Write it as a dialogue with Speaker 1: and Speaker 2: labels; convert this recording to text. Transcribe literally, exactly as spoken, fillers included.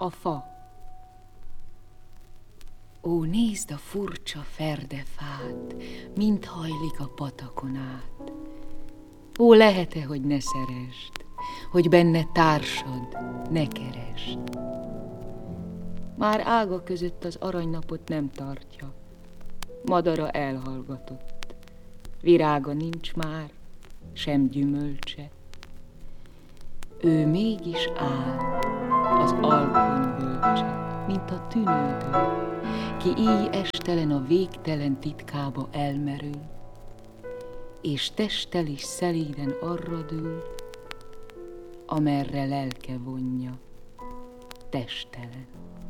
Speaker 1: A fa. Ó, nézd a furcsa ferdefát, mint hajlik a patakon át. Ó, lehet-e, hogy ne szeresd, hogy benne társad ne keresd. Már ága között az aranynapot nem tartja, madara elhallgatott, virága nincs már, sem gyümölcse. Ő mégis áll, az alkony bölcse, mint a tűnődő, ki így estelen a végtelen titkába elmerül, és testtel is szelíden arra dől, amerre lelke vonja, testelen.